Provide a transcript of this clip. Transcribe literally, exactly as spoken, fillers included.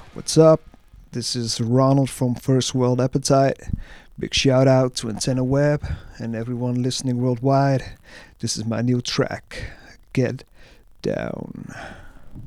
What's up? This is Ronald from First World Appetite. Big shout out to Antenna Web and everyone listening worldwide. This is my new track, Get Down.